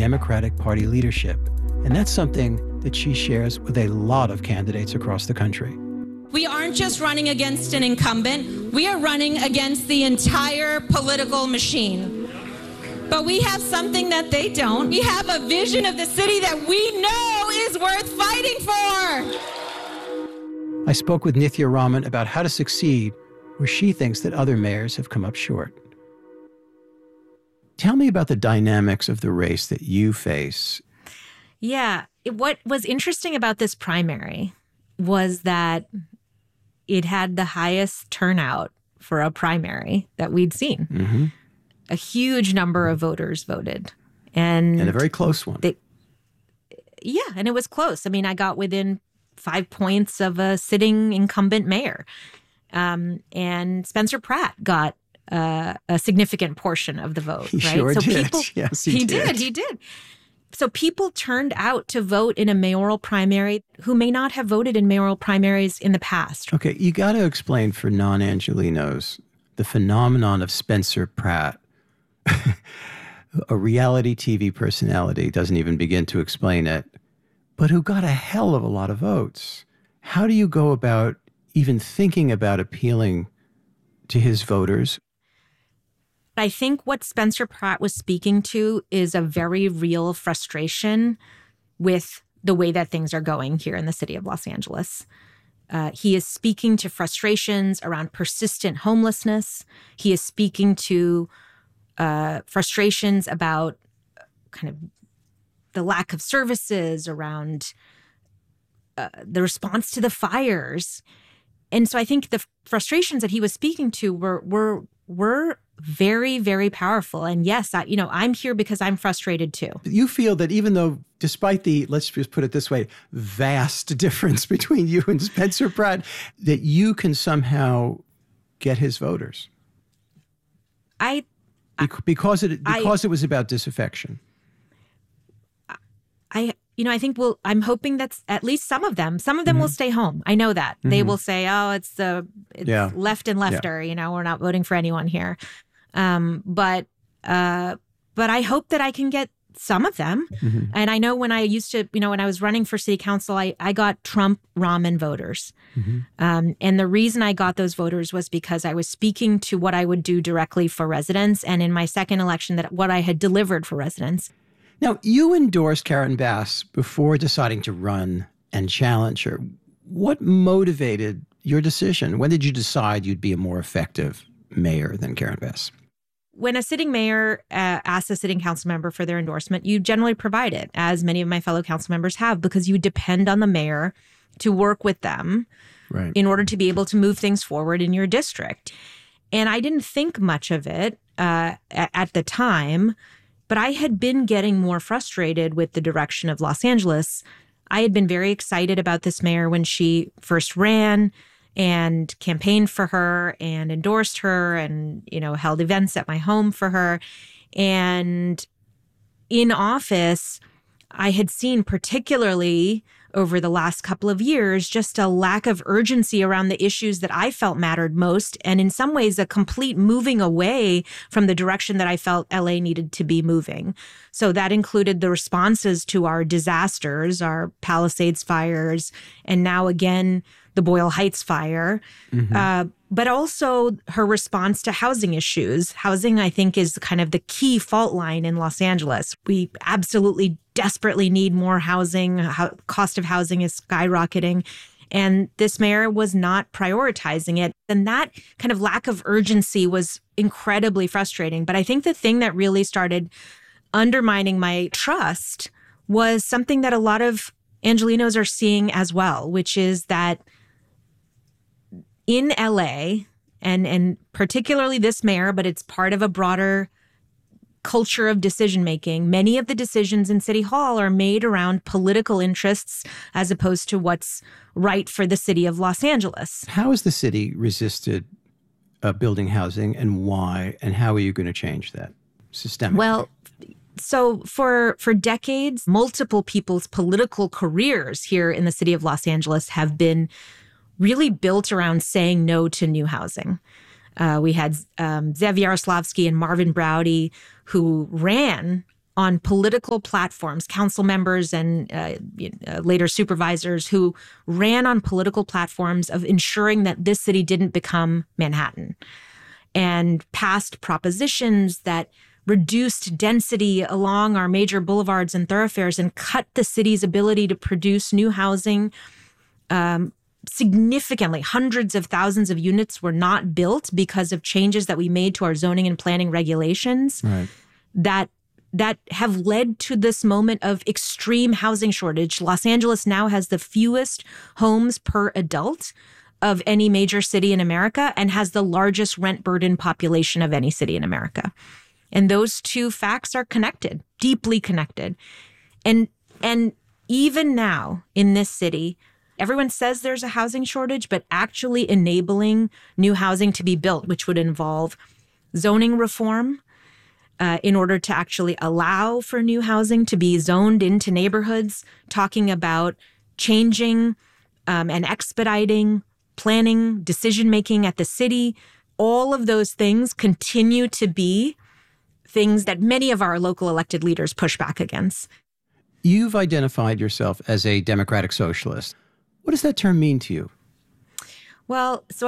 Democratic Party leadership. And that's something that she shares with a lot of candidates across the country. We aren't just running against an incumbent, we are running against the entire political machine. But we have something that they don't. We have a vision of the city that we know is worth fighting for. I spoke with Nithya Raman about how to succeed where she thinks that other mayors have come up short. Tell me about the dynamics of the race that you face. Yeah. What was interesting about this primary was that it had the highest turnout for a primary that we'd seen. Mm-hmm. A huge number of voters voted. And a very close one. Yeah, and it was close. I mean, I got within 5 points of a sitting incumbent mayor. And Spencer Pratt got a significant portion of the vote. He right? sure so did. People, Yes, he did. So people turned out to vote in a mayoral primary who may not have voted in mayoral primaries in the past. Okay, you got to explain for non-Angelenos the phenomenon of Spencer Pratt. A reality TV personality, doesn't even begin to explain it, but who got a hell of a lot of votes. How do you go about even thinking about appealing to his voters? I think what Spencer Pratt was speaking to is a very real frustration with the way that things are going here in the city of Los Angeles. He is speaking to frustrations around persistent homelessness. He is speaking to frustrations about kind of the lack of services around the response to the fires. And so I think the frustrations that he was speaking to were very, very powerful. And yes, I'm here because I'm frustrated too. You feel that even though, despite the, let's just put it this way, vast difference between you and Spencer Pratt, that you can somehow get his voters? Because it was about disaffection. I think I'm hoping that's at least some of them will stay home. I know that. They will say, oh, it's left and lefter, we're not voting for anyone here. But I hope that I can get some of them. Mm-hmm. And I know when I used to, when I was running for city council, I got Trump Raman voters. Mm-hmm. And the reason I got those voters was because I was speaking to what I would do directly for residents. And in my second election, that what I had delivered for residents. Now, you endorsed Karen Bass before deciding to run and challenge her. What motivated your decision? When did you decide you'd be a more effective mayor than Karen Bass? When a sitting mayor asks a sitting council member for their endorsement, you generally provide it, as many of my fellow council members have, because you depend on the mayor to work with them in order to be able to move things forward in your district. And I didn't think much of it at the time, but I had been getting more frustrated with the direction of Los Angeles. I had been very excited about this mayor when she first ran and campaigned for her and endorsed her and, held events at my home for her. And in office, I had seen, particularly over the last couple of years, just a lack of urgency around the issues that I felt mattered most. And in some ways, a complete moving away from the direction that I felt LA needed to be moving. So that included the responses to our disasters, our Palisades fires, and now again, the Boyle Heights fire, but also her response to housing issues. Housing, I think, is kind of the key fault line in Los Angeles. We absolutely desperately need more housing. Cost of housing is skyrocketing. And this mayor was not prioritizing it. And that kind of lack of urgency was incredibly frustrating. But I think the thing that really started undermining my trust was something that a lot of Angelenos are seeing as well, which is that in LA, and particularly this mayor, but it's part of a broader culture of decision-making, many of the decisions in City Hall are made around political interests as opposed to what's right for the city of Los Angeles. How has the city resisted building housing, and why, and how are you going to change that systemically? Well, so for decades, multiple people's political careers here in the city of Los Angeles have been really built around saying no to new housing. We had Zev Yaroslavsky and Marvin Braude, who ran on political platforms, council members and later supervisors who ran on political platforms of ensuring that this city didn't become Manhattan, and passed propositions that reduced density along our major boulevards and thoroughfares and cut the city's ability to produce new housing significantly. Hundreds of thousands of units were not built because of changes that we made to our zoning and planning regulations that have led to this moment of extreme housing shortage. Los Angeles now has the fewest homes per adult of any major city in America and has the largest rent burden population of any city in America. And those two facts are connected, deeply connected. And even now in this city, everyone says there's a housing shortage, but actually enabling new housing to be built, which would involve zoning reform, in order to actually allow for new housing to be zoned into neighborhoods, talking about changing and expediting planning, decision-making at the city. All of those things continue to be things that many of our local elected leaders push back against. You've identified yourself as a democratic socialist. What does that term mean to you? Well, so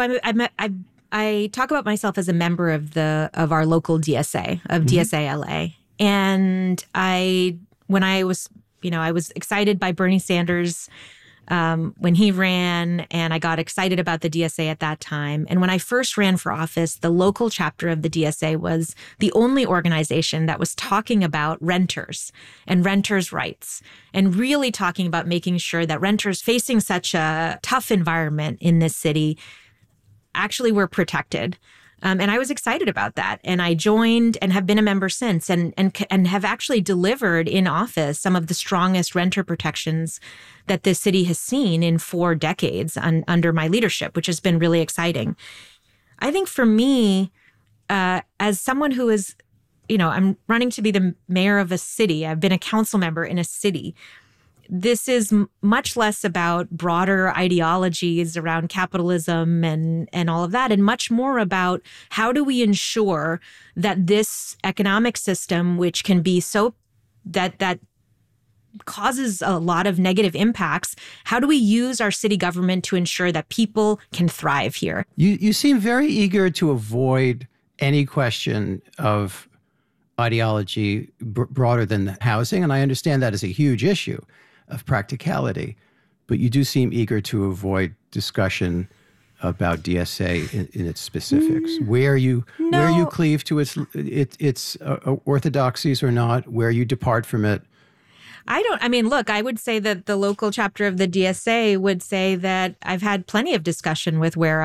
I talk about myself as a member of our local DSA, of DSA LA. And when I was excited by Bernie Sanders when he ran, and I got excited about the DSA at that time. And when I first ran for office, the local chapter of the DSA was the only organization that was talking about renters and renters' rights, and really talking about making sure that renters facing such a tough environment in this city actually were protected. And I was excited about that. And I joined and have been a member since, and have actually delivered in office some of the strongest renter protections that this city has seen in 4 decades under my leadership, which has been really exciting. I think for me, as someone who is, I'm running to be the mayor of a city, I've been a council member in a city. This is much less about broader ideologies around capitalism and all of that, and much more about how do we ensure that this economic system, which can be so that causes a lot of negative impacts, how do we use our city government to ensure that people can thrive here? You seem very eager to avoid any question of ideology broader than housing, and I understand that is a huge issue of practicality, but you do seem eager to avoid discussion about DSA in its specifics. Where you cleave to its orthodoxies or not, where you depart from it. Look, I would say that the local chapter of the DSA would say that I've had plenty of discussion with where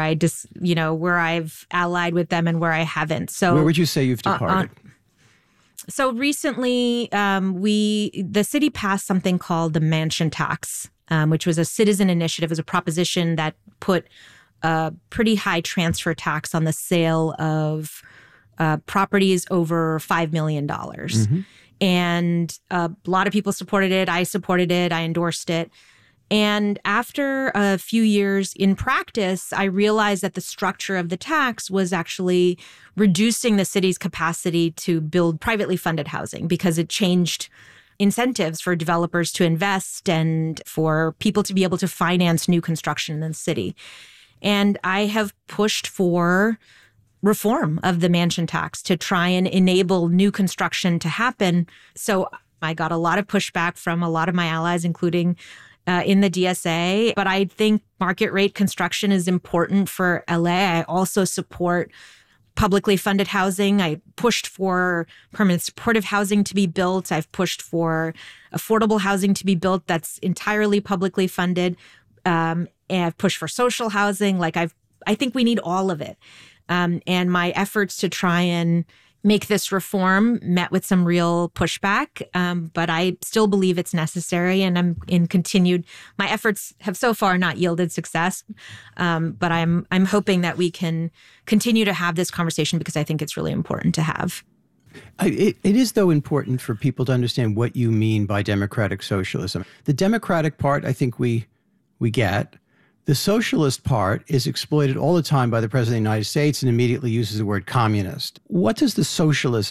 I've allied with them and where I haven't. So where would you say you've departed? So recently, the city passed something called the mansion tax, which was a citizen initiative. It was a proposition that put a pretty high transfer tax on the sale of properties over $5 million. Mm-hmm. And a lot of people supported it. I supported it. I endorsed it. And after a few years in practice, I realized that the structure of the tax was actually reducing the city's capacity to build privately funded housing, because it changed incentives for developers to invest and for people to be able to finance new construction in the city. And I have pushed for reform of the mansion tax to try and enable new construction to happen. So I got a lot of pushback from a lot of my allies, including in the DSA, but I think market rate construction is important for LA. I also support publicly funded housing. I pushed for permanent supportive housing to be built. I've pushed for affordable housing to be built that's entirely publicly funded. And I've pushed for social housing. I think we need all of it. And my efforts to try and make this reform met with some real pushback, but I still believe it's necessary, and I'm in continued. My efforts have so far not yielded success, but I'm hoping that we can continue to have this conversation, because I think it's really important to have. It is, though, important for people to understand what you mean by democratic socialism. The democratic part, I think we get. The socialist part is exploited all the time by the President of the United States and immediately uses the word communist. What does the socialism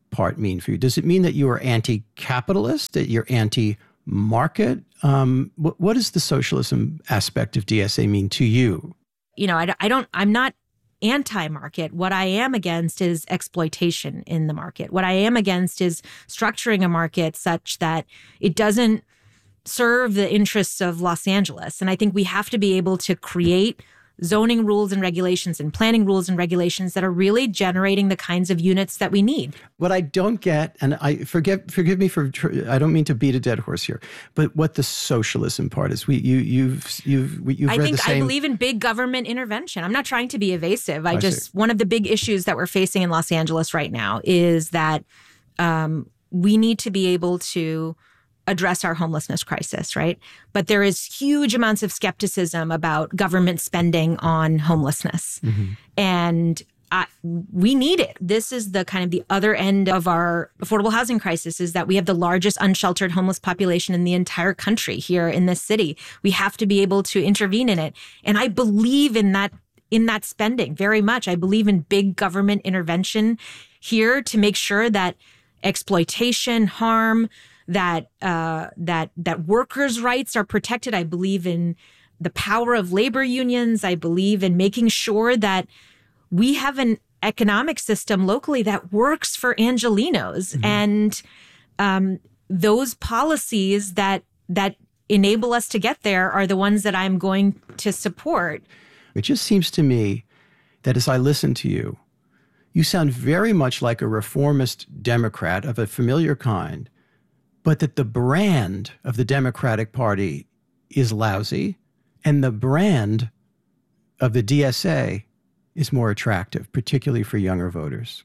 part mean for you? Does it mean that you are anti-capitalist, that you're anti-market? What does the socialism aspect of DSA mean to you? I'm not anti-market. What I am against is exploitation in the market. What I am against is structuring a market such that it doesn't serve the interests of Los Angeles. And I think we have to be able to create zoning rules and regulations and planning rules and regulations that are really generating the kinds of units that we need. What I don't get, and I forgive me for, I don't mean to beat a dead horse here, but what the socialism part is. You've read the same. I believe in big government intervention. I'm not trying to be evasive. One of the big issues that we're facing in Los Angeles right now is that we need to be able to address our homelessness crisis, right? But there is huge amounts of skepticism about government spending on homelessness. Mm-hmm. And we need it. This is the kind of the other end of our affordable housing crisis, is that we have the largest unsheltered homeless population in the entire country here in this city. We have to be able to intervene in it. And I believe in that spending very much. I believe in big government intervention here to make sure that exploitation, harm, that workers' rights are protected. I believe in the power of labor unions. I believe in making sure that we have an economic system locally that works for Angelenos. Mm-hmm. And those policies that enable us to get there are the ones that I'm going to support. It just seems to me that as I listen to you, you sound very much like a reformist Democrat of a familiar kind, but that the brand of the Democratic Party is lousy and the brand of the DSA is more attractive, particularly for younger voters.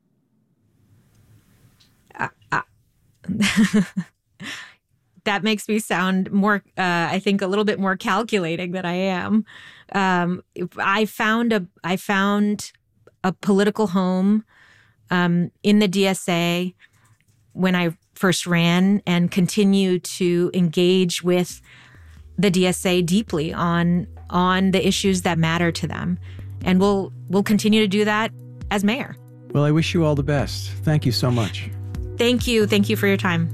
That makes me sound more, I think, a little bit more calculating than I am. I found a political home in the DSA when I first ran, and continue to engage with the DSA deeply on the issues that matter to them. And we'll continue to do that as mayor. Well, I wish you all the best. Thank you so much. Thank you. Thank you for your time.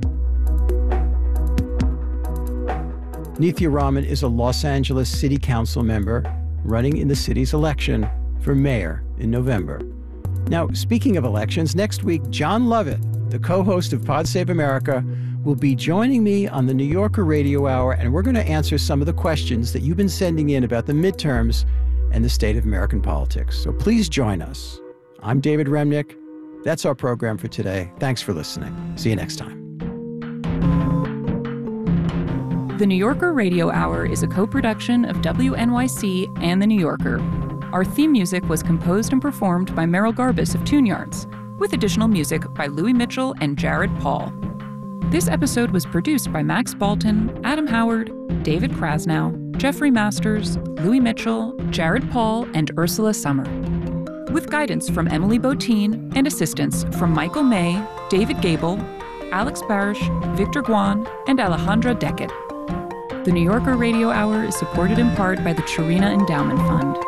Nithya Raman is a Los Angeles City Council member running in the city's election for mayor in November. Now, speaking of elections, next week, Jon Lovett, the co-host of Pod Save America, will be joining me on the New Yorker Radio Hour, and we're going to answer some of the questions that you've been sending in about the midterms and the state of American politics. So please join us. I'm David Remnick. That's our program for today. Thanks for listening. See you next time. The New Yorker Radio Hour is a co-production of WNYC and The New Yorker. Our theme music was composed and performed by Merrill Garbus of Tune Yards, with additional music by Louis Mitchell and Jared Paul. This episode was produced by Max Balton, Adam Howard, David Krasnow, Jeffrey Masters, Louis Mitchell, Jared Paul, and Ursula Summer, with guidance from Emily Botine and assistance from Michael May, David Gable, Alex Barish, Victor Guan, and Alejandra Deckett. The New Yorker Radio Hour is supported in part by the Chirina Endowment Fund.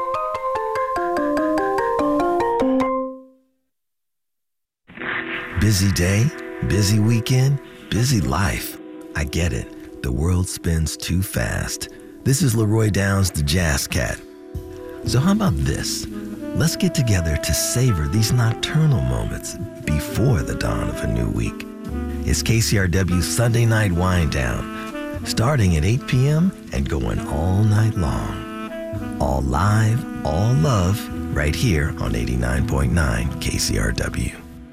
Busy day, busy weekend, busy life. I get it. The world spins too fast. This is Leroy Downs, the Jazz Cat. So how about this? Let's get together to savor these nocturnal moments before the dawn of a new week. It's KCRW's Sunday Night Wind Down, starting at 8 p.m. and going all night long. All live, all love, right here on 89.9 KCRW.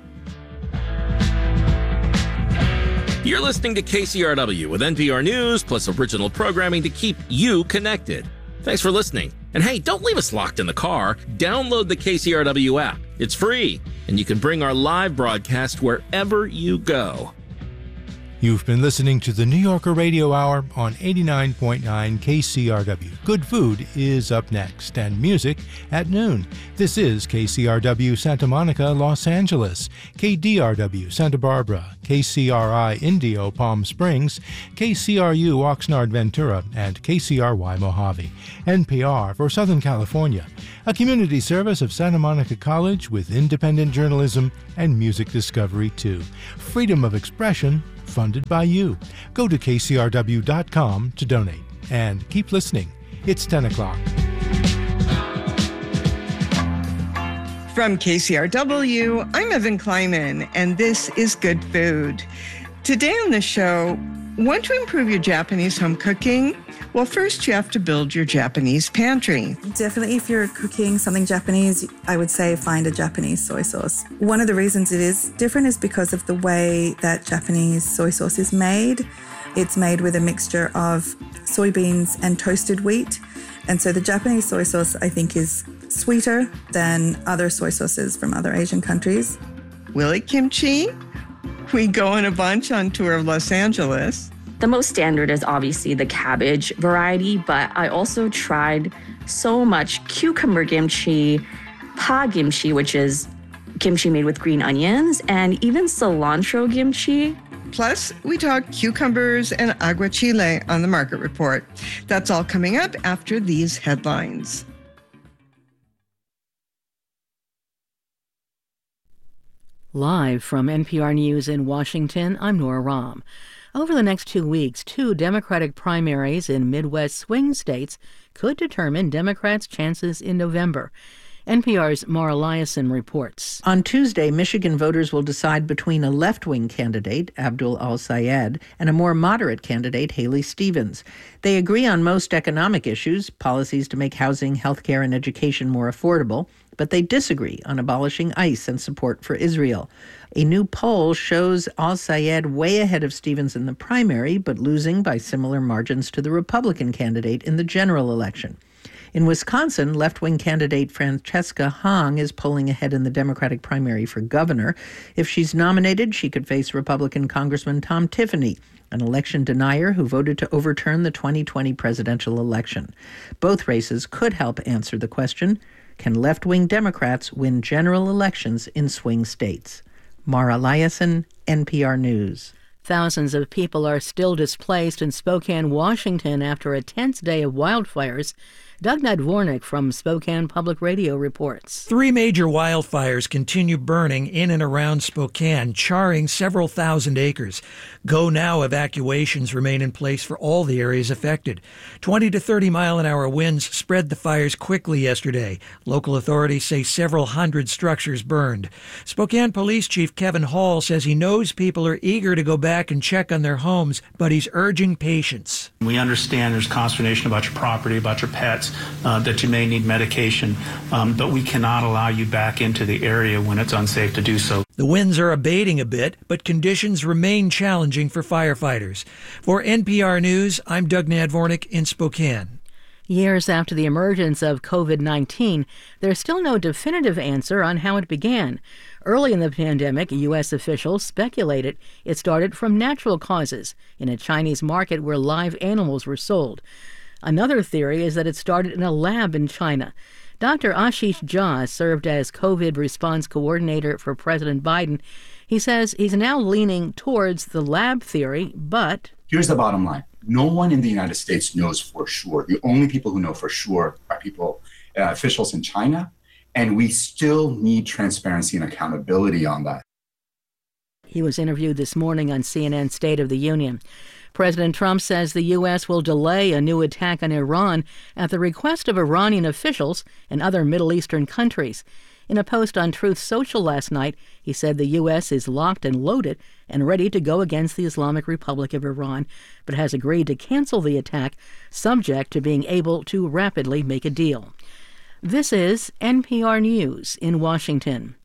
You're listening to KCRW with NPR News plus original programming to keep you connected. Thanks for listening. And hey, don't leave us locked in the car. Download the KCRW app. It's free, and you can bring our live broadcast wherever you go. You've been listening to the New Yorker Radio Hour on 89.9 KCRW. Good food is up next, and music at noon. This is KCRW Santa Monica, Los Angeles, KDRW Santa Barbara, KCRI Indio Palm Springs, KCRU Oxnard Ventura, and KCRY Mojave. NPR for Southern California, a community service of Santa Monica College with independent journalism and music discovery too. Freedom of expression, funded by you. Go to kcrw.com to donate. And keep listening. It's 10 o'clock. From KCRW, I'm Evan Kleiman, and this is Good Food. Today on the show, want to improve your Japanese home cooking? Well, first you have to build your Japanese pantry. Definitely, if you're cooking something Japanese, I would say find a Japanese soy sauce. One of the reasons it is different is because of the way that Japanese soy sauce is made. It's made with a mixture of soybeans and toasted wheat. And so the Japanese soy sauce, I think, is sweeter than other soy sauces from other Asian countries. Willy kimchi? We go on a bunch on tour of Los Angeles. The most standard is obviously the cabbage variety, but I also tried so much cucumber kimchi, pa kimchi, which is kimchi made with green onions, and even cilantro kimchi. Plus, we talk cucumbers and aguachile on the Market Report. That's all coming up after these headlines. Live from NPR News in Washington, I'm Nora Rahm. Over the next 2 weeks, 2 Democratic primaries in Midwest swing states could determine Democrats' chances in November. NPR's Mara Liasson reports. On Tuesday, Michigan voters will decide between a left-wing candidate, Abdul Al-Sayed, and a more moderate candidate, Haley Stevens. They agree on most economic issues, policies to make housing, healthcare, and education more affordable, but they disagree on abolishing ICE and support for Israel. A new poll shows Al-Sayed way ahead of Stevens in the primary, but losing by similar margins to the Republican candidate in the general election. In Wisconsin, left-wing candidate Francesca Hong is polling ahead in the Democratic primary for governor. If she's nominated, she could face Republican Congressman Tom Tiffany, an election denier who voted to overturn the 2020 presidential election. Both races could help answer the question, can left-wing Democrats win general elections in swing states? Mara Liasson, NPR News. Thousands of people are still displaced in Spokane, Washington after a tense day of wildfires. Doug Nadvornik from Spokane Public Radio reports. 3 major wildfires continue burning in and around Spokane, charring several thousand acres. Go-now evacuations remain in place for all the areas affected. 20 to 30 mile-an-hour winds spread the fires quickly yesterday. Local authorities say several hundred structures burned. Spokane Police Chief Kevin Hall says he knows people are eager to go back and check on their homes, but he's urging patience. We understand there's consternation about your property, about your pets, that you may need medication, but we cannot allow you back into the area when it's unsafe to do so. The winds are abating a bit, but conditions remain challenging for firefighters. For NPR News, I'm Doug Nadvornik in Spokane. Years after the emergence of COVID-19, there's still no definitive answer on how it began. Early in the pandemic, U.S. officials speculated it started from natural causes in a Chinese market where live animals were sold. Another theory is that it started in a lab in China. Dr. Ashish Jha served as COVID response coordinator for President Biden. He says he's now leaning towards the lab theory, but... Here's the bottom line. No one in the United States knows for sure. The only people who know for sure are officials in China, and we still need transparency and accountability on that. He was interviewed this morning on CNN State of the Union. President Trump says the U.S. will delay a new attack on Iran at the request of Iranian officials and other Middle Eastern countries. In a post on Truth Social last night, he said the U.S. is locked and loaded and ready to go against the Islamic Republic of Iran, but has agreed to cancel the attack, subject to being able to rapidly make a deal. This is NPR News in Washington.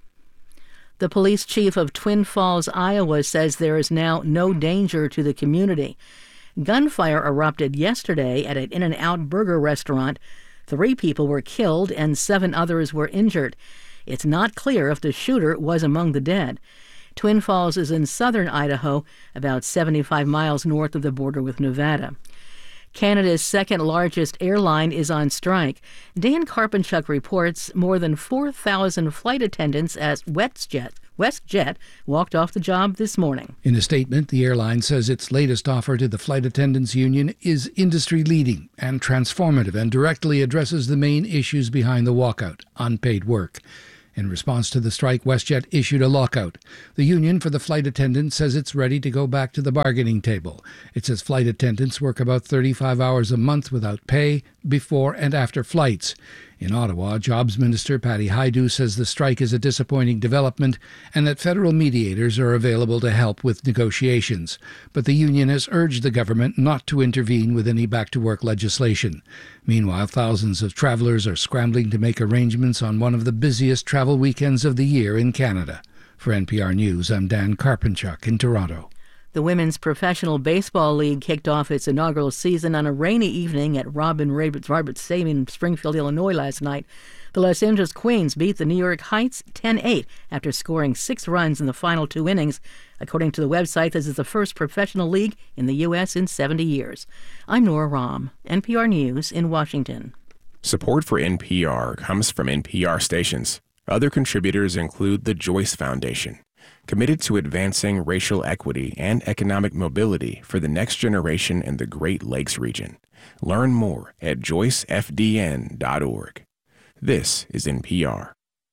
The police chief of Twin Falls, Iowa, says there is now no danger to the community. Gunfire erupted yesterday at an In-N-Out burger restaurant. 3 people were killed and 7 others were injured. It's not clear if the shooter was among the dead. Twin Falls is in southern Idaho, about 75 miles north of the border with Nevada. Canada's second-largest airline is on strike. Dan Karpenchuk reports more than 4,000 flight attendants at WestJet walked off the job this morning. In a statement, the airline says its latest offer to the Flight Attendants Union is industry-leading and transformative and directly addresses the main issues behind the walkout, unpaid work. In response to the strike, WestJet issued a lockout. The union for the flight attendants says it's ready to go back to the bargaining table. It says flight attendants work about 35 hours a month without pay before and after flights. In Ottawa, Jobs Minister Patty Hajdu says the strike is a disappointing development and that federal mediators are available to help with negotiations. But the union has urged the government not to intervene with any back-to-work legislation. Meanwhile, thousands of travelers are scrambling to make arrangements on one of the busiest travel weekends of the year in Canada. For NPR News, I'm Dan Karpenchuk in Toronto. The Women's Professional Baseball League kicked off its inaugural season on a rainy evening at Robin Roberts Stadium in Springfield, Illinois last night. The Los Angeles Queens beat the New York Heights 10-8 after scoring 6 runs in the final 2 innings. According to the website, this is the first professional league in the U.S. in 70 years. I'm Nora Rahm, NPR News in Washington. Support for NPR comes from NPR stations. Other contributors include the Joyce Foundation, committed to advancing racial equity and economic mobility for the next generation in the Great Lakes region. Learn more at joycefdn.org. This is NPR.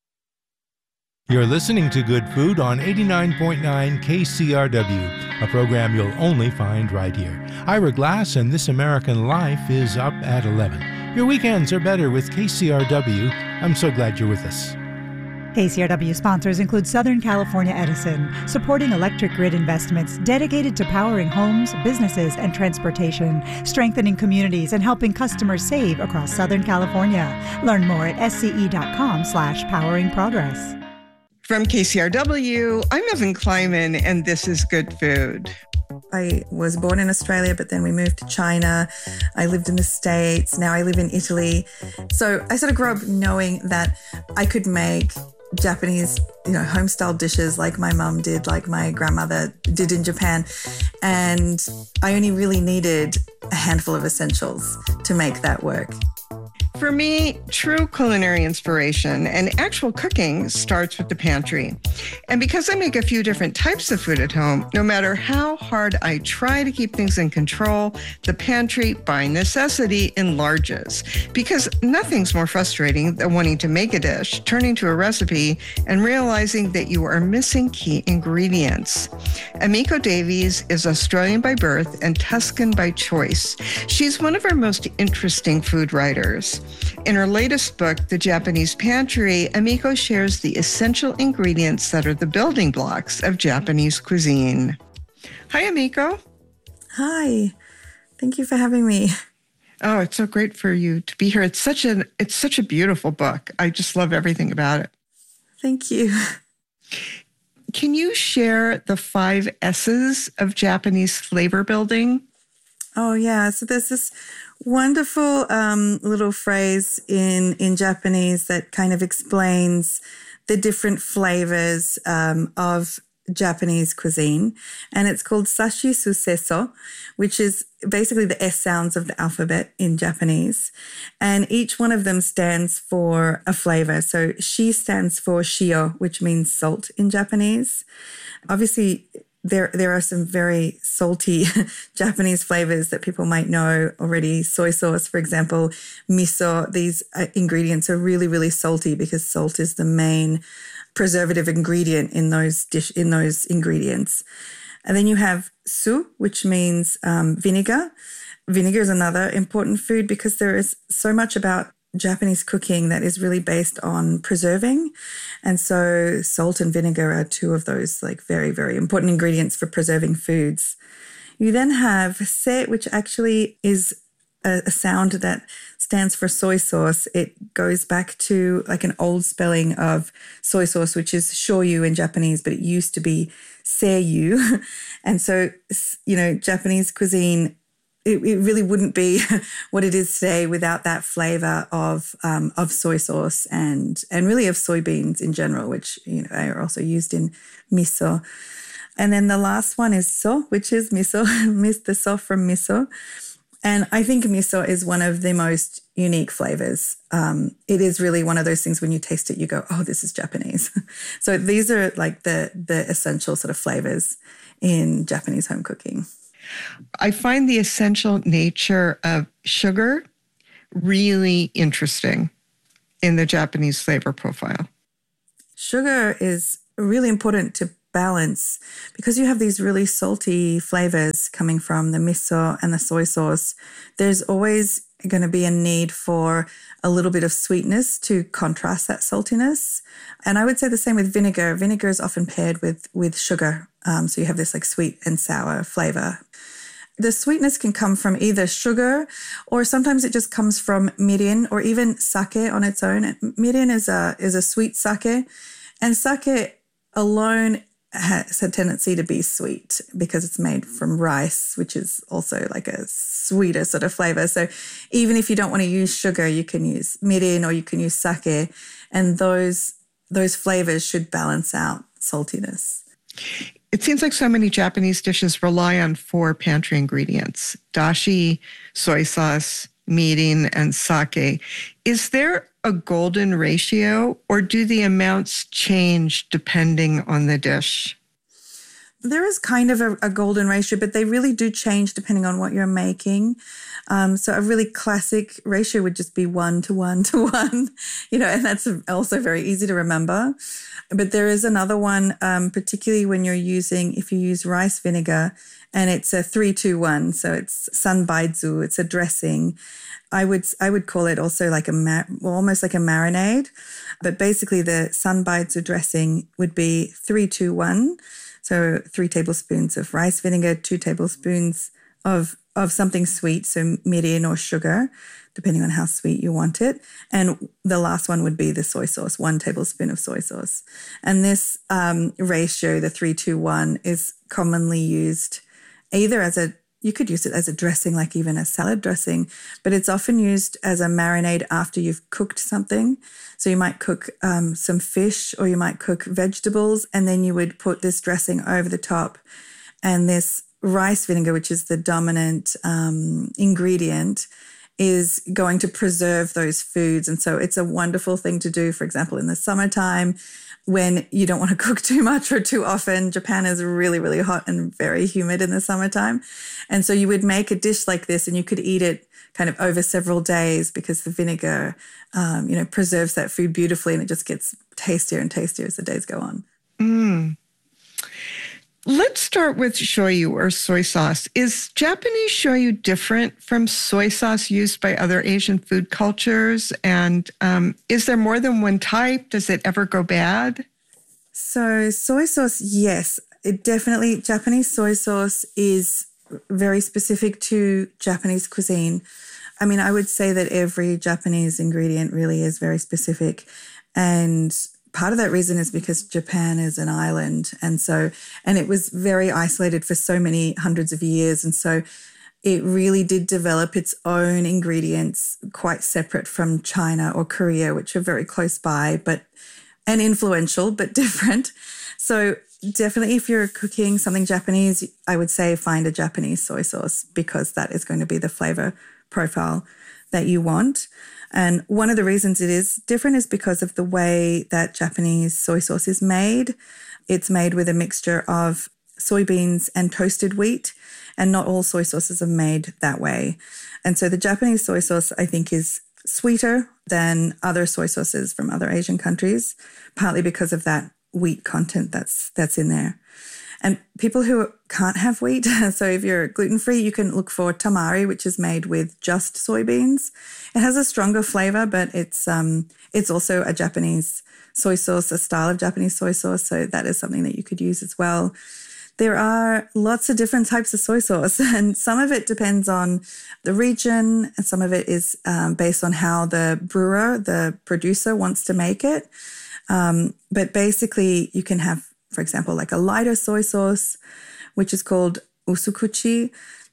You're listening to Good Food on 89.9 KCRW, a program you'll only find right here. Ira Glass and This American Life is up at 11. Your weekends are better with KCRW. I'm so glad you're with us. KCRW sponsors include Southern California Edison, supporting electric grid investments dedicated to powering homes, businesses, and transportation, strengthening communities, and helping customers save across Southern California. Learn more at sce.com/poweringprogress. From KCRW, I'm Evan Kleiman, and this is Good Food. I was born in Australia, but then we moved to China. I lived in the States. Now I live in Italy. So I sort of grew up knowing that I could make Japanese, home-style dishes like my mum did, like my grandmother did in Japan. And I only really needed a handful of essentials to make that work. For me, true culinary inspiration and actual cooking starts with the pantry. And because I make a few different types of food at home, no matter how hard I try to keep things in control, the pantry, by necessity, enlarges. Because nothing's more frustrating than wanting to make a dish, turning to a recipe, and realizing that you are missing key ingredients. Emiko Davies is Australian by birth and Tuscan by choice. She's one of our most interesting food writers. In her latest book, The Japanese Pantry, Emiko shares the essential ingredients that are the building blocks of Japanese cuisine. Hi, Emiko. Hi. Thank you for having me. Oh, it's so great for you to be here. It's such a beautiful book. I just love everything about it. Thank you. Can you share the 5 S's of Japanese flavor building? Oh, yeah. So there's this wonderful little phrase in Japanese that kind of explains the different flavors of Japanese cuisine. And it's called sashi suseso, which is basically the S sounds of the alphabet in Japanese. And each one of them stands for a flavor. So shi stands for shio, which means salt in Japanese. Obviously, there are some very salty Japanese flavors that people might know already. Soy sauce, for example, miso. These ingredients are really, really salty because salt is the main preservative ingredient in those ingredients. And then you have su, which means vinegar. Vinegar is another important food because there is so much about Japanese cooking that is really based on preserving. And so salt and vinegar are 2 of those very, very important ingredients for preserving foods. You then have se, which actually is a sound that stands for soy sauce. It goes back to an old spelling of soy sauce, which is shoyu in Japanese, but it used to be seiyu. And so, Japanese cuisine it really wouldn't be what it is today without that flavor of soy sauce and really of soybeans in general, which are also used in miso. And then the last one is so, which is miso, the so from miso. And I think miso is one of the most unique flavors. It is really one of those things when you taste it, you go, oh, this is Japanese. So these are like the essential sort of flavors in Japanese home cooking. I find the essential nature of sugar really interesting in the Japanese flavor profile. Sugar is really important to balance because you have these really salty flavors coming from the miso and the soy sauce. There's always going to be a need for a little bit of sweetness to contrast that saltiness. And I would say the same with vinegar. Vinegar is often paired with sugar. So you have this like sweet and sour flavor. The sweetness can come from either sugar or sometimes it just comes from mirin or even sake on its own. Mirin is a sweet sake, and sake alone has a tendency to be sweet because it's made from rice, which is also like a sweeter sort of flavor. So even if you don't want to use sugar, you can use mirin or you can use sake, and those flavors should balance out saltiness. It seems like so many Japanese dishes rely on 4 pantry ingredients: dashi, soy sauce, mirin, and sake. Is there a golden ratio, or do the amounts change depending on the dish? There is kind of a golden ratio, but they really do change depending on what you're making. So a really classic ratio would just be 1 to 1 to 1, and that's also very easy to remember. But there is another one, particularly when if you use rice vinegar, and it's a 3-2-1. So it's sanbaizu, it's a dressing. I would call it also like almost like a marinade. But basically the sanbaizu dressing would be 3-2-1. So 3 tablespoons of rice vinegar, 2 tablespoons of something sweet, so mirin or sugar, depending on how sweet you want it. And the last one would be the soy sauce, 1 tablespoon of soy sauce. And this ratio, the 3-2-1, is commonly used either you could use it as a dressing, like even a salad dressing, but it's often used as a marinade after you've cooked something. So you might cook some fish or you might cook vegetables, and then you would put this dressing over the top. And this rice vinegar, which is the dominant ingredient, is going to preserve those foods. And so it's a wonderful thing to do, for example, in the summertime when you don't want to cook too much or too often. Japan is really, really hot and very humid in the summertime. And so you would make a dish like this and you could eat it kind of over several days because the vinegar, preserves that food beautifully, and it just gets tastier and tastier as the days go on. Let's start with shoyu or soy sauce. Is Japanese shoyu different from soy sauce used by other Asian food cultures? And is there more than one type? Does it ever go bad? So soy sauce, yes, Japanese soy sauce is very specific to Japanese cuisine. I mean, I would say that every Japanese ingredient really is very specific. And part of that reason is because Japan is an island. And it was very isolated for so many hundreds of years. And so it really did develop its own ingredients quite separate from China or Korea, which are very close by, and influential, but different. So definitely if you're cooking something Japanese, I would say find a Japanese soy sauce because that is going to be the flavor profile that you want. And one of the reasons it is different is because of the way that Japanese soy sauce is made. It's made with a mixture of soybeans and toasted wheat, and not all soy sauces are made that way. And so the Japanese soy sauce, I think, is sweeter than other soy sauces from other Asian countries, partly because of that wheat content that's in there. And people who can't have wheat, so if you're gluten-free, you can look for tamari, which is made with just soybeans. It has a stronger flavor, but it's also a Japanese soy sauce, a style of Japanese soy sauce, so that is something that you could use as well. There are lots of different types of soy sauce, and some of it depends on the region, and some of it is based on how the brewer, the producer, wants to make it. But basically, you can have, for example, like a lighter soy sauce, which is called usukuchi.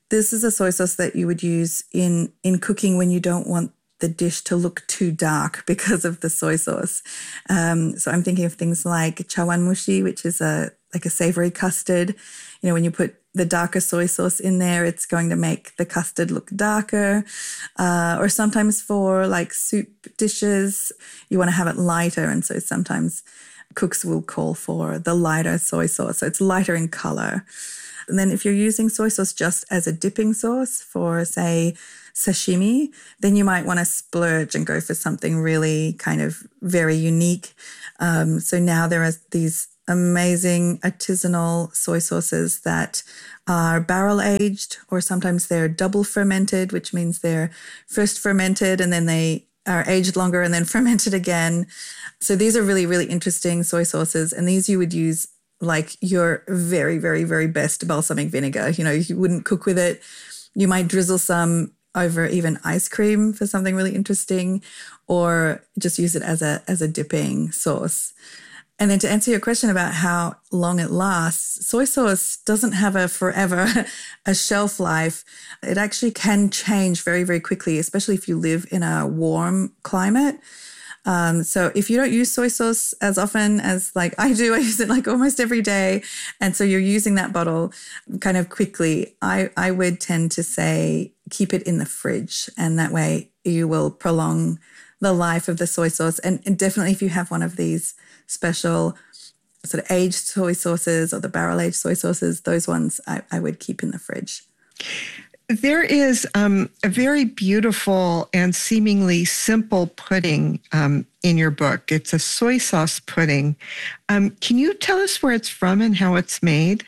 This is a soy sauce that you would use in cooking when you don't want the dish to look too dark because of the soy sauce. So I'm thinking of things like chawanmushi, which is like a savory custard. You know, when you put the darker soy sauce in there, it's going to make the custard look darker. Or sometimes for like soup dishes, you want to have it lighter. And so sometimes cooks will call for the lighter soy sauce. So it's lighter in color. And then if you're using soy sauce just as a dipping sauce for, say, sashimi, then you might want to splurge and go for something really kind of very unique. So now there are these amazing artisanal soy sauces that are barrel aged, or sometimes they're double fermented, which means they're first fermented and then they are aged longer and then fermented again. So these are really, really interesting soy sauces. And these you would use like your very, very, very best balsamic vinegar. You know, you wouldn't cook with it. You might drizzle some over even ice cream for something really interesting, or just use it as a dipping sauce. And then to answer your question about how long it lasts, soy sauce doesn't have a shelf life. It actually can change very, very quickly, especially if you live in a warm climate. So if you don't use soy sauce as often as like I do, I use it like almost every day. And so you're using that bottle kind of quickly. I would tend to say keep it in the fridge, and that way you will prolong the life of the soy sauce. And definitely if you have one of these special sort of aged soy sauces or the barrel aged soy sauces, those ones I would keep in the fridge. There is a very beautiful and seemingly simple pudding in your book. It's a soy sauce pudding. Can you tell us where it's from and how it's made?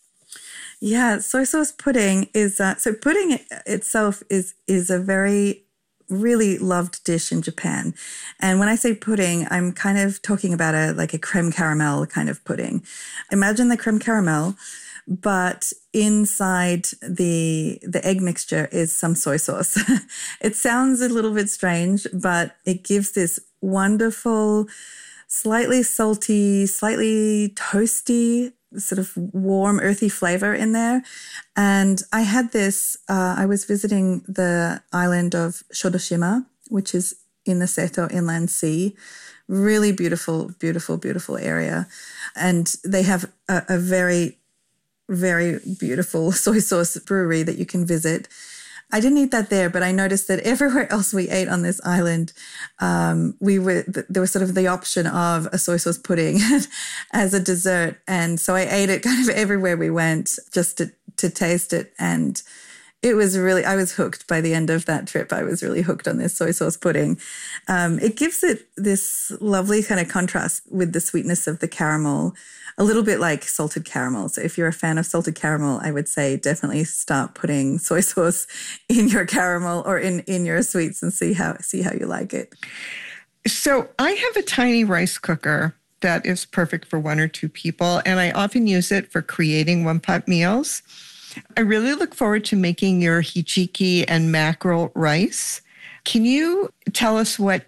Yeah, soy sauce pudding is, so pudding itself is a very really loved dish in Japan. And when I say pudding, I'm kind of talking about a creme caramel kind of pudding. Imagine the creme caramel, but inside the egg mixture is some soy sauce. It sounds a little bit strange, but it gives this wonderful, slightly salty, slightly toasty, sort of warm, earthy flavor in there. And I had this, I was visiting the island of Shodoshima, which is in the Seto Inland Sea. Really beautiful, beautiful, beautiful area. And they have a very, very beautiful soy sauce brewery that you can visit. I didn't eat that there, but I noticed that everywhere else we ate on this island, there was sort of the option of a soy sauce pudding as a dessert. And so I ate it kind of everywhere we went just to taste it. And it was really, I was hooked by the end of that trip. I was really hooked on this soy sauce pudding. It gives it this lovely kind of contrast with the sweetness of the caramel, a little bit like salted caramel. So if you're a fan of salted caramel, I would say definitely start putting soy sauce in your caramel or in your sweets and see how you like it. So I have a tiny rice cooker that is perfect for one or two people, and I often use it for creating one-pot meals. I really look forward to making your hijiki and mackerel rice. Can you tell us what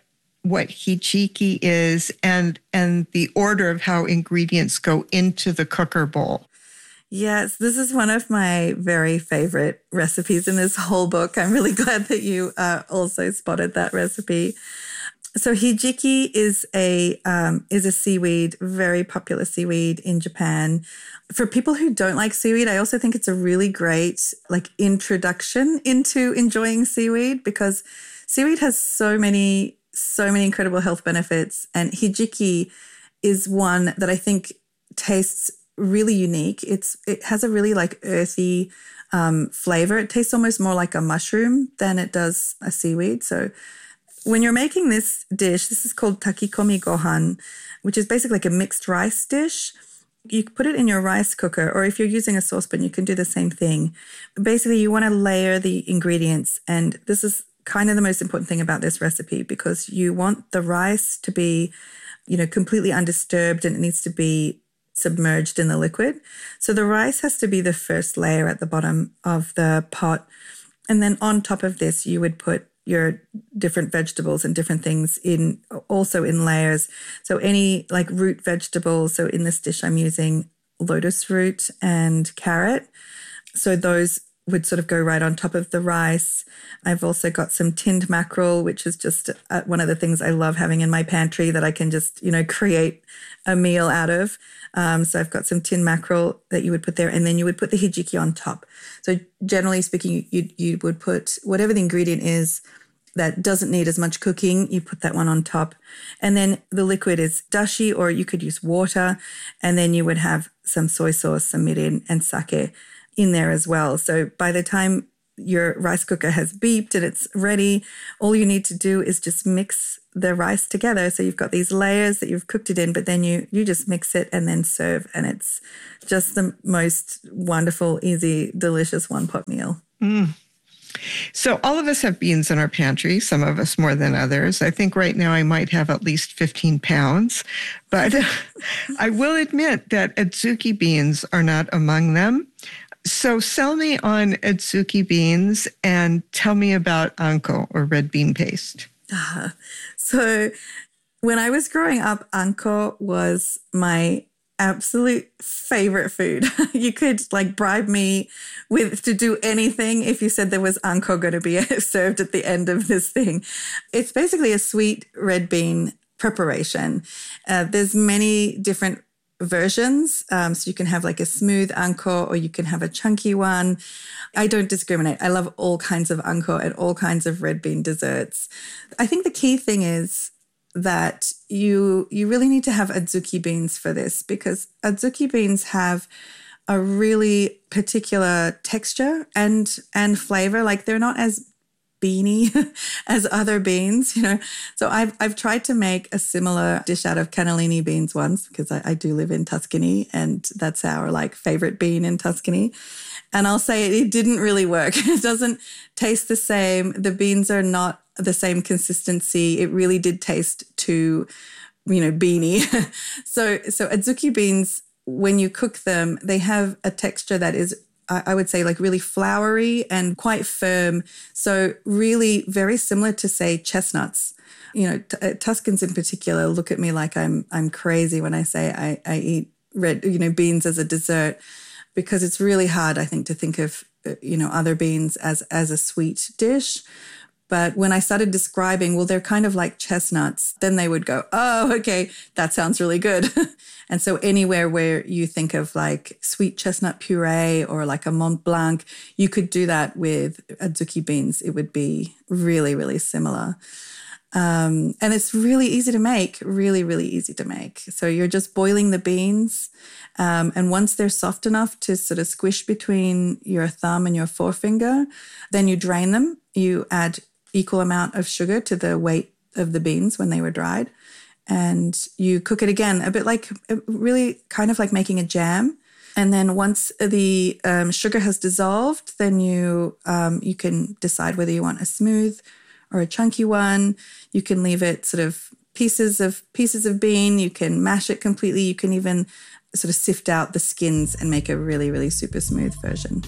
hijiki is and the order of how ingredients go into the cooker bowl? Yes, this is one of my very favorite recipes in this whole book. I'm really glad that you also spotted that recipe. So hijiki is a seaweed, very popular seaweed in Japan. For people who don't like seaweed, I also think it's a really great introduction into enjoying seaweed, because seaweed has so many incredible health benefits. And hijiki is one that I think tastes really unique. It has a really earthy flavor. It tastes almost more like a mushroom than it does a seaweed. So when you're making this dish, this is called takikomi gohan, which is basically like a mixed rice dish. You put it in your rice cooker, or if you're using a saucepan, you can do the same thing. Basically, you want to layer the ingredients, and this is kind of the most important thing about this recipe, because you want the rice to be, completely undisturbed, and it needs to be submerged in the liquid. So the rice has to be the first layer at the bottom of the pot. And then on top of this, you would put your different vegetables and different things also in layers. So any root vegetables. So in this dish, I'm using lotus root and carrot. So those would sort of go right on top of the rice. I've also got some tinned mackerel, which is just one of the things I love having in my pantry that I can just, create a meal out of. So I've got some tinned mackerel that you would put there, and then you would put the hijiki on top. So generally speaking, you would put whatever the ingredient is that doesn't need as much cooking, you put that one on top. And then the liquid is dashi, or you could use water. And then you would have some soy sauce, some mirin, and sake in there as well. So by the time your rice cooker has beeped and it's ready, all you need to do is just mix the rice together. So you've got these layers that you've cooked it in, but then you just mix it and then serve. And it's just the most wonderful, easy, delicious one-pot meal. Mm. So all of us have beans in our pantry, some of us more than others. I think right now I might have at least 15 pounds, but I will admit that adzuki beans are not among them. So sell me on adzuki beans and tell me about anko, or red bean paste. So when I was growing up, anko was my absolute favorite food. You could bribe me to do anything if you said there was anko going to be served at the end of this thing. It's basically a sweet red bean preparation. There's many different versions. So you can have a smooth anko, or you can have a chunky one. I don't discriminate. I love all kinds of anko and all kinds of red bean desserts. I think the key thing is that you really need to have adzuki beans for this, because adzuki beans have a really particular texture and flavor. They're not as beany as other beans, So I've tried to make a similar dish out of cannellini beans once, because I do live in Tuscany, and that's our favorite bean in Tuscany. And I'll say it didn't really work. It doesn't taste the same. The beans are not the same consistency. It really did taste too, beany. So adzuki beans, when you cook them, they have a texture that is, I would say, really floury and quite firm. So really very similar to, say, chestnuts. Tuscans in particular look at me like I'm crazy when I say I eat red, beans as a dessert, because it's really hard, I think, to think of, other beans as a sweet dish. But when I started describing, well, they're kind of like chestnuts, then they would go, oh, okay, that sounds really good. And so anywhere where you think of sweet chestnut puree or a Mont Blanc, you could do that with adzuki beans. It would be really, really similar. And it's really easy to make, really, really easy to make. So you're just boiling the beans. And once they're soft enough to sort of squish between your thumb and your forefinger, then you drain them. You add equal amount of sugar to the weight of the beans when they were dried. And you cook it again, a bit really kind of like making a jam. And then once the sugar has dissolved, then you can decide whether you want a smooth or a chunky one. You can leave it sort of pieces of bean. You can mash it completely. You can even sort of sift out the skins and make a really, really super smooth version.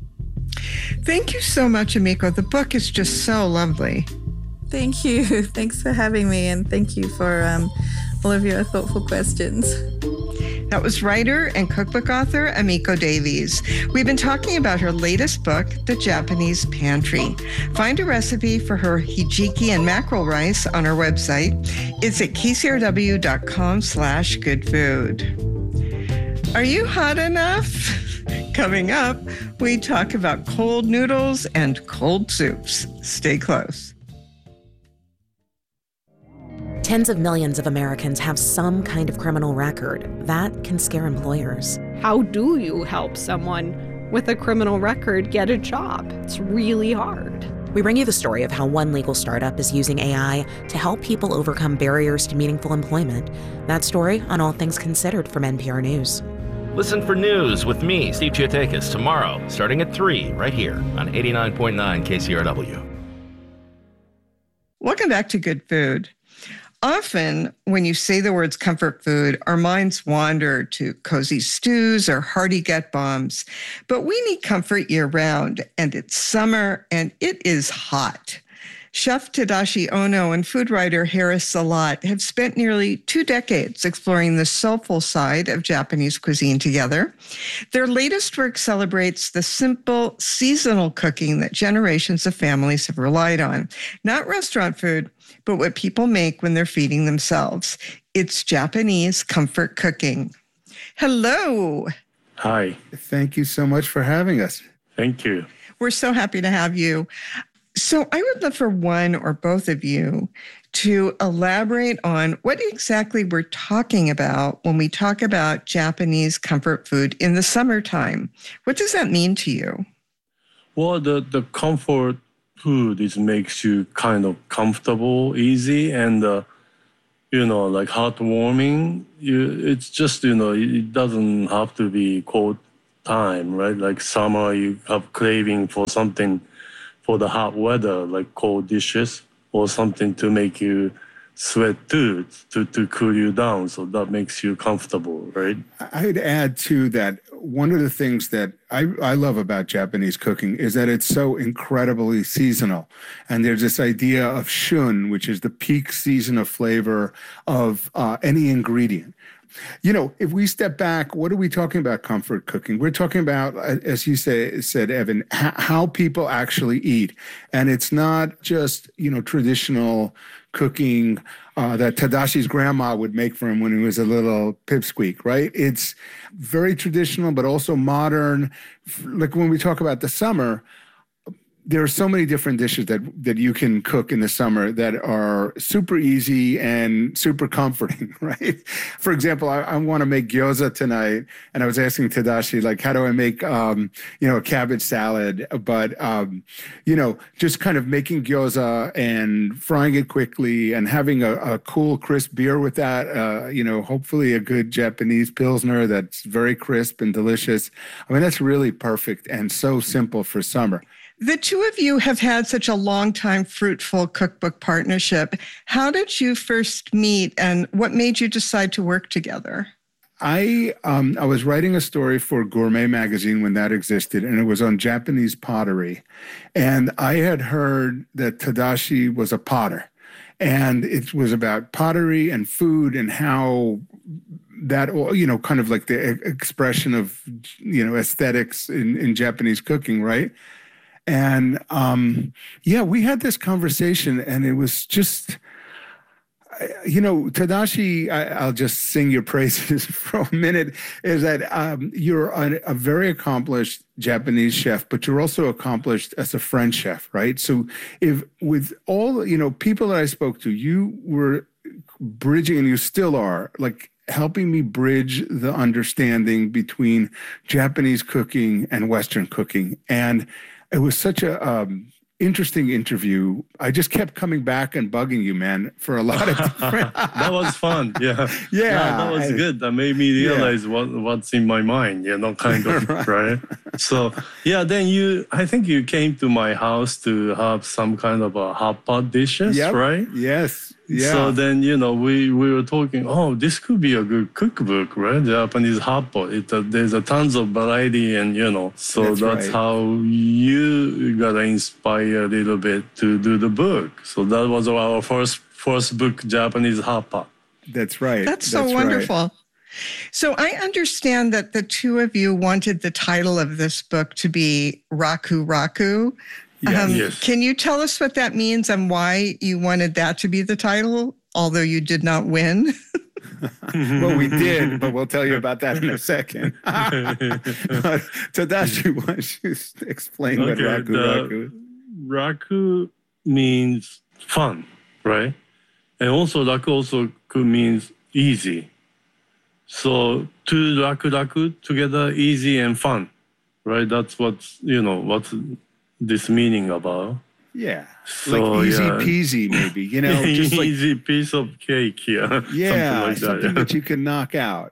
Thank you so much, Emiko. The book is just so lovely. Thank you. Thanks for having me, and thank you for all of your thoughtful questions. That was writer and cookbook author Emiko Davies. We've been talking about her latest book, The Japanese Pantry. Find a recipe for her hijiki and mackerel rice on our website. It's at kcrw.com/goodfood. Are you hot enough? Coming up, we talk about cold noodles and cold soups. Stay close. Tens of millions of Americans have some kind of criminal record. That can scare employers. How do you help someone with a criminal record get a job? It's really hard. We bring you the story of how one legal startup is using AI to help people overcome barriers to meaningful employment. That story on All Things Considered from NPR News. Listen for news with me, Steve Chiotakis, tomorrow, starting at 3, right here on 89.9 KCRW. Welcome back to Good Food. Often, when you say the words comfort food, our minds wander to cozy stews or hearty gut bombs. But we need comfort year-round, and it's summer, and it is hot. Chef Tadashi Ono and food writer Harris Salat have spent nearly 2 decades exploring the soulful side of Japanese cuisine together. Their latest work celebrates the simple, seasonal cooking that generations of families have relied on. Not restaurant food, but what people make when they're feeding themselves. It's Japanese comfort cooking. Hello. Hi. Thank you so much for having us. Thank you. We're so happy to have you. So I would love for one or both of you to elaborate on what exactly we're talking about when we talk about Japanese comfort food in the summertime. What does that mean to you? Well, the comfort food makes you kind of comfortable, easy, and like heartwarming. It's just it doesn't have to be cold time, right? Like summer, you have craving for something for the hot weather, like cold dishes or something to make you sweat too, to cool you down. So that makes you comfortable, right? I'd add to that, one of the things that I love about Japanese cooking is that it's so incredibly seasonal. And there's this idea of shun, which is the peak season of flavor of any ingredient. If we step back, what are we talking about comfort cooking? We're talking about, as you said, Evan, how people actually eat. And it's not just, traditional cooking that Tadashi's grandma would make for him when he was a little pipsqueak, right? It's very traditional, but also modern. Like when we talk about the summer, there are so many different dishes that you can cook in the summer that are super easy and super comforting, right? For example, I want to make gyoza tonight, and I was asking Tadashi, like, how do I make, a cabbage salad? But, just kind of making gyoza and frying it quickly and having a cool, crisp beer with that, hopefully a good Japanese Pilsner that's very crisp and delicious. I mean, that's really perfect and so simple for summer. The two of you have had such a long time fruitful cookbook partnership. How did you first meet and what made you decide to work together? I was writing a story for Gourmet magazine when that existed, and it was on Japanese pottery. And I had heard that Tadashi was a potter, and it was about pottery and food and how that, kind of like the expression of, aesthetics in Japanese cooking, right? And, we had this conversation, and it was just, Tadashi, I'll just sing your praises for a minute, is that you're a very accomplished Japanese chef, but you're also accomplished as a French chef, right? So if with all, people that I spoke to, you were bridging, and you still are, like, helping me bridge the understanding between Japanese cooking and Western cooking. And it was such a interesting interview. I just kept coming back and bugging you, man, for a lot of different... That was fun. Yeah. Yeah. That was good. That made me realize what's in my mind, kind of, right? So, then I think you came to my house to have some kind of a hot pot dishes, right? Yes. Yeah. So then, we were talking, this could be a good cookbook, right? Japanese hot pot. There's a tons of variety and, so that's how you got inspired a little bit to do the book. So that was our first book, Japanese hot pot. That's right. That's so wonderful. Right. So I understand that the two of you wanted the title of this book to be Raku Raku. Yes. Can you tell us what that means and why you wanted that to be the title, although you did not win? Well, we did, but we'll tell you about that in a second. Tadashi, why don't you explain what Raku Raku is? Raku means fun, right? And also Raku also means easy. So two Raku Raku together, easy and fun, right? That's what's this meaning about. Yeah. So, like easy peasy, maybe, just like easy piece of cake. Yeah. Yeah. Something that you can knock out.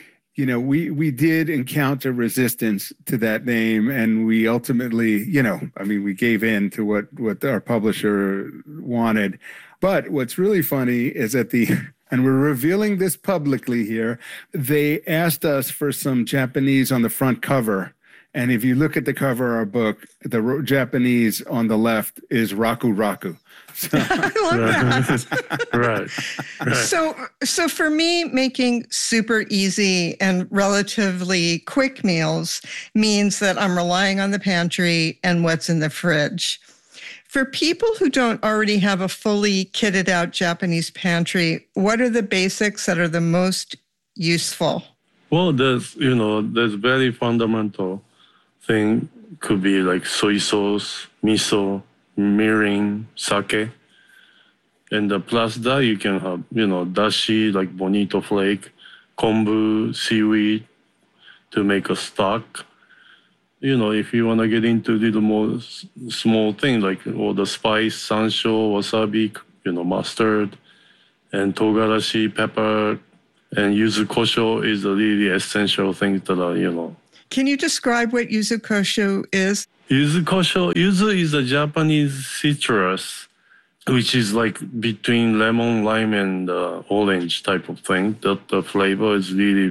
We did encounter resistance to that name, and we ultimately, we gave in to what our publisher wanted. But what's really funny is and we're revealing this publicly here, they asked us for some Japanese on the front cover. And if you look at the cover of our book, the Japanese on the left is Raku Raku. So. I love that. Right. So for me, making super easy and relatively quick meals means that I'm relying on the pantry and what's in the fridge. For people who don't already have a fully kitted out Japanese pantry, what are the basics that are the most useful? Well, there's very fundamental thing. Could be like soy sauce, miso, mirin, sake. And plus that, you can have, dashi, like bonito flake, kombu, seaweed to make a stock. If you want to get into little more small things like all the spice, sansho, wasabi, mustard, and togarashi, pepper, and yuzu kosho is the really essential things that are, Can you describe what yuzu kosho is? Yuzu kosho, yuzu is a Japanese citrus, which is like between lemon, lime, and orange type of thing. That the flavor is really,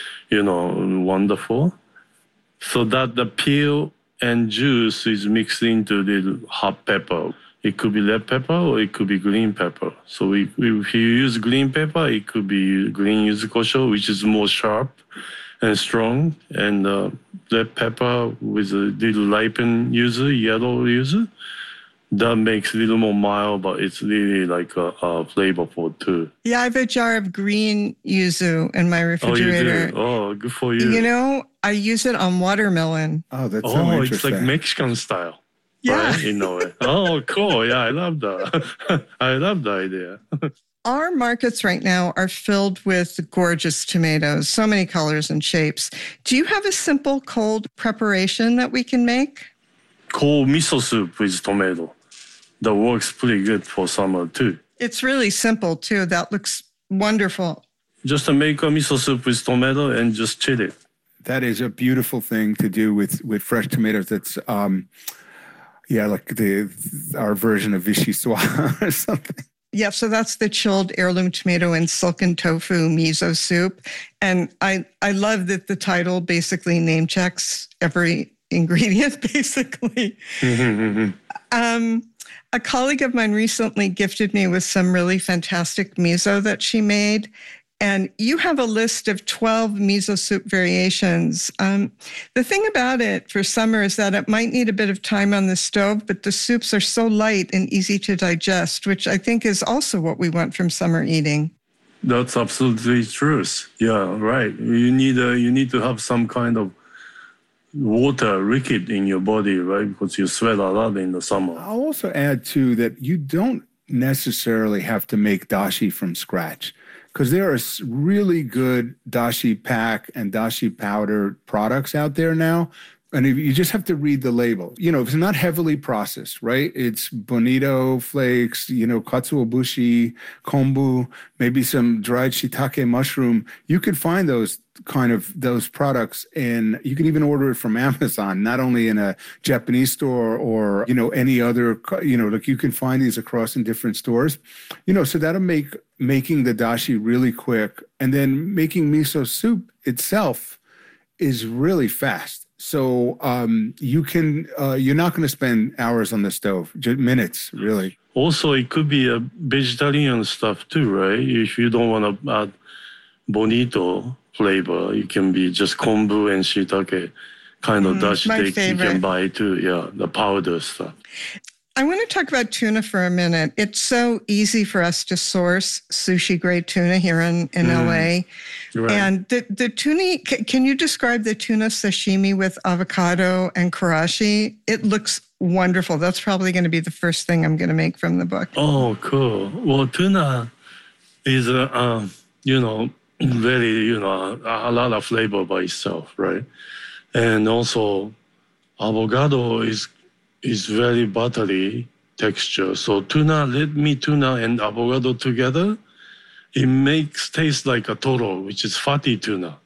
wonderful. So that the peel and juice is mixed into the hot pepper. It could be red pepper or it could be green pepper. So if you use green pepper, it could be green yuzu kosho, which is more sharp and strong. And red pepper with a little ripened yuzu, yellow yuzu, that makes it a little more mild, but it's really like flavorful too. Yeah, I have a jar of green yuzu in my refrigerator. Oh, you do? Oh, good for you. I use it on watermelon. Oh, that's so interesting. It's like Mexican style. Yeah. Right? In a way. Oh, cool. Yeah, I love that. I love the idea. Our markets right now are filled with gorgeous tomatoes, so many colors and shapes. Do you have a simple cold preparation that we can make? Cold miso soup with tomato. That works pretty good for summer too. It's really simple too. That looks wonderful. Just to make a miso soup with tomato and just chill it. That is a beautiful thing to do with fresh tomatoes. That's like our version of vichyssoise or something. Yeah, so that's the chilled heirloom tomato and silken tofu miso soup. And I love that the title basically name checks every ingredient, basically. A colleague of mine recently gifted me with some really fantastic miso that she made. And you have a list of 12 miso soup variations. The thing about it for summer is that it might need a bit of time on the stove, but the soups are so light and easy to digest, which I think is also what we want from summer eating. That's absolutely true. Yeah, right. You need to have some kind of water liquid in your body, right? Because you sweat a lot in the summer. I'll also add, too, that you don't necessarily have to make dashi from scratch, because there are really good dashi pack and dashi powder products out there now. And you just have to read the label. It's not heavily processed, right? It's bonito flakes, katsuobushi, kombu, maybe some dried shiitake mushroom. You could find those products, and you can even order it from Amazon, not only in a Japanese store or, any other, you can find these across in different stores, so that'll make making the dashi really quick. And then making miso soup itself is really fast. So you're not going to spend hours on the stove, just minutes, really. Also, it could be a vegetarian stuff too, right? If you don't want to add bonito flavor, it can be just kombu and shiitake kind of dashi that you can buy too. Yeah, the powder stuff. I want to talk about tuna for a minute. It's so easy for us to source sushi-grade tuna here in LA. Right. And the tuna, can you describe the tuna sashimi with avocado and karashi? It looks wonderful. That's probably going to be the first thing I'm going to make from the book. Oh, cool. Well, tuna is, very, a lot of flavor by itself, right? And also avocado is very buttery texture. So red meat tuna and avocado together, it makes taste like a toro, which is fatty tuna.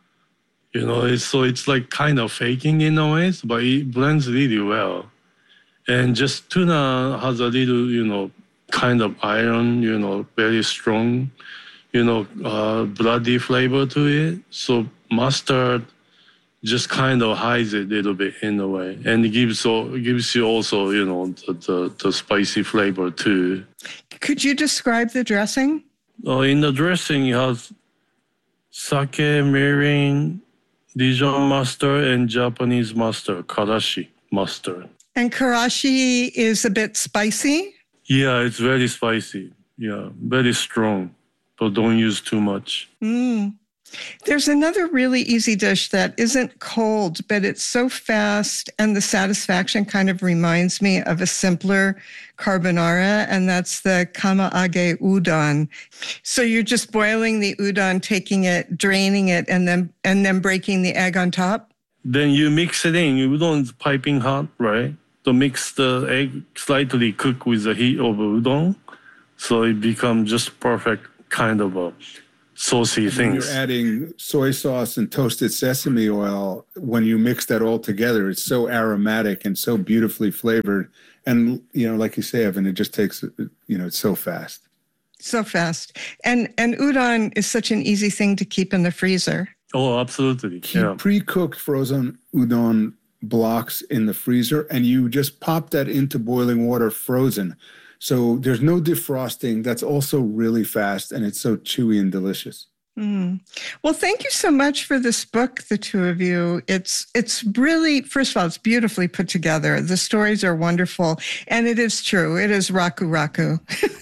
It's like kind of faking in a way, but it blends really well. And just tuna has a little, kind of iron, very strong, bloody flavor to it. So mustard, just kind of hides it a little bit in a way, and it gives you also, you know, the spicy flavor too. Could you describe the dressing? In the dressing, it has sake, mirin, Dijon mustard, and Japanese mustard, karashi mustard. And karashi is a bit spicy? Yeah, it's very spicy. Yeah, very strong, but don't use too much. There's another really easy dish that isn't cold, but it's so fast, and the satisfaction kind of reminds me of a simpler carbonara, and that's the kamaage udon. So you're just boiling the udon, taking it, draining it, and then breaking the egg on top? Then you mix it in. Udon's piping hot, right? So mix the egg, slightly cook with the heat of udon, so it becomes just perfect kind of a saucy things. You're adding soy sauce and toasted sesame oil. When you mix that all together, it's so aromatic and so beautifully flavored. And, you know, like you say, Evan, it just takes, you know, it's so fast. So fast. And udon is such an easy thing to keep in the freezer. Oh, absolutely. Keep pre-cooked frozen udon blocks in the freezer, and you just pop that into boiling water frozen. So there's no defrosting. That's also really fast, and it's so chewy and delicious. Well, thank you so much for this book, the two of you. It's really, first of all, it's beautifully put together. The stories are wonderful, and it is true. It is raku raku.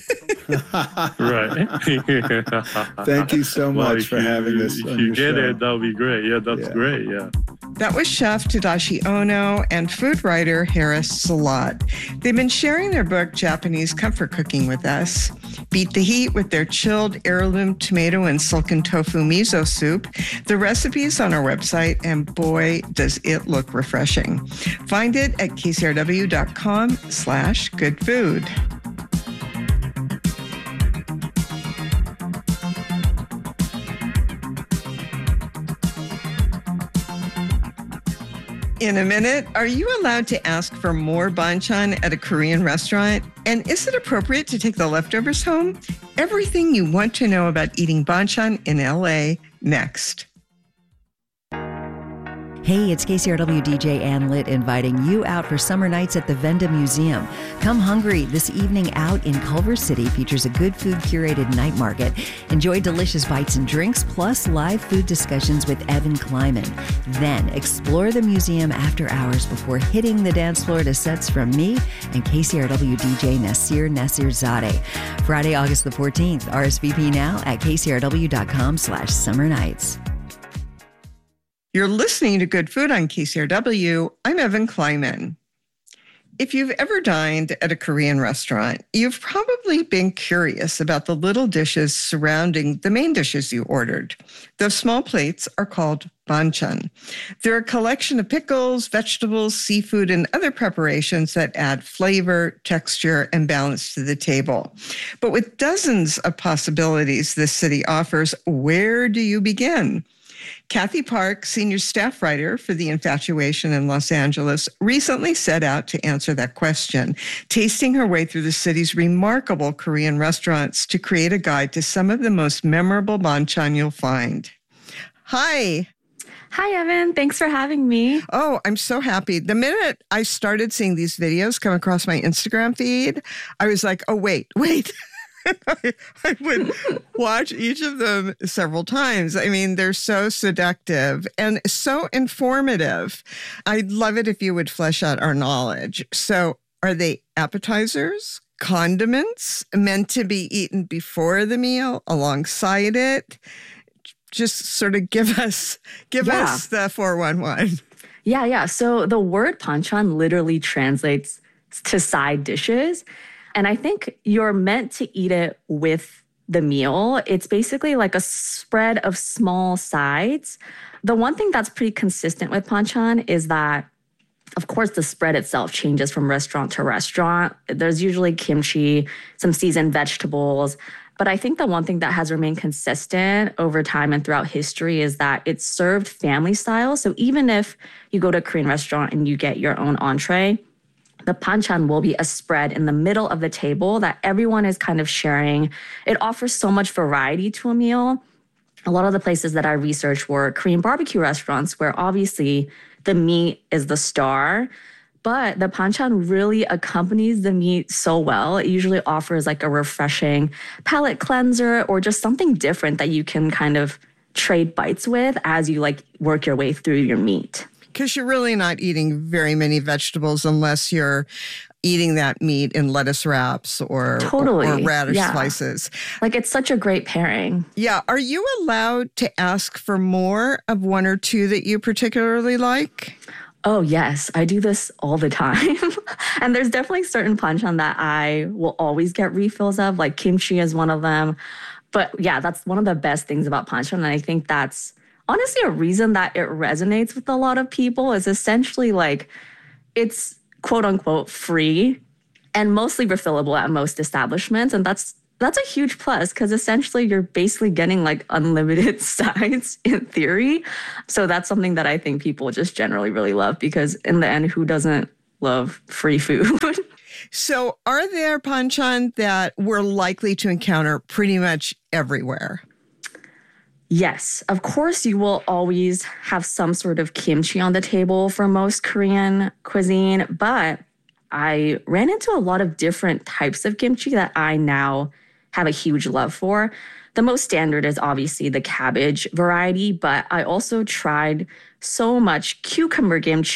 Right. Thank you so much for having this. If you get it, that would be great. Yeah, that's great. Yeah. That was chef Tadashi Ono and food writer Harris Salat. They've been sharing their book, Japanese Comfort Cooking, with us. Beat the heat with their chilled heirloom tomato and silken tofu miso soup. The recipe's on our website, and boy, does it look refreshing. Find it at kcrw.com/goodfood. In a minute, are you allowed to ask for more banchan at a Korean restaurant? And is it appropriate to take the leftovers home? Everything you want to know about eating banchan in LA next. Hey, it's KCRW DJ Ann Litt inviting you out for summer nights at the Venda Museum. Come hungry. This evening out in Culver City features a good food curated night market. Enjoy delicious bites and drinks, plus live food discussions with Evan Kleiman. Then explore the museum after hours before hitting the dance floor to sets from me and KCRW DJ Nasir Nasirzadeh. Friday, August the 14th. RSVP now at kcrw.com/summer nights. You're listening to Good Food on KCRW. I'm Evan Kleiman. If you've ever dined at a Korean restaurant, you've probably been curious about the little dishes surrounding the main dishes you ordered. Those small plates are called banchan. They're a collection of pickles, vegetables, seafood, and other preparations that add flavor, texture, and balance to the table. But with dozens of possibilities this city offers, where do you begin? Kathy Park, senior staff writer for The Infatuation in Los Angeles, recently set out to answer that question, tasting her way through the city's remarkable Korean restaurants to create a guide to some of the most memorable banchan you'll find. Hi. Hi, Evan. Thanks for having me. Oh, I'm so happy. The minute I started seeing these videos come across my Instagram feed, I was like, oh, wait. I would watch each of them several times. I mean, they're so seductive and so informative. I'd love it if you would flesh out our knowledge. So are they appetizers, condiments, meant to be eaten before the meal, alongside it? Just sort of give us the 411. Yeah. So the word banchan literally translates to side dishes. And I think you're meant to eat it with the meal. It's basically like a spread of small sides. The one thing that's pretty consistent with banchan is that, of course, the spread itself changes from restaurant to restaurant. There's usually kimchi, some seasoned vegetables. But I think the one thing that has remained consistent over time and throughout history is that it's served family style. So even if you go to a Korean restaurant and you get your own entree, the banchan will be a spread in the middle of the table that everyone is kind of sharing. It offers so much variety to a meal. a lot of the places that I researched were Korean barbecue restaurants where obviously the meat is the star, but the banchan really accompanies the meat so well. It usually offers like a refreshing palate cleanser or just something different that you can kind of trade bites with as you like work your way through your meat. Because you're really not eating very many vegetables unless you're eating that meat in lettuce wraps or radish slices. Like it's such a great pairing. Yeah. Are you allowed to ask for more of one or two that you particularly like? Oh, yes. I do this all the time. And there's definitely certain banchan that I will always get refills of, like kimchi is one of them. But yeah, that's one of the best things about banchan. And I think that's honestly a reason that it resonates with a lot of people is essentially like it's quote unquote free and mostly refillable at most establishments. And that's a huge plus because essentially you're basically getting like unlimited sides in theory. So that's something that I think people just generally really love because in the end, who doesn't love free food? So are there banchan that we're likely to encounter pretty much everywhere? Yes, of course, you will always have some sort of kimchi on the table for most Korean cuisine, but I ran into a lot of different types of kimchi that I now have a huge love for. The most standard is obviously the cabbage variety, but I also tried so much cucumber kimchi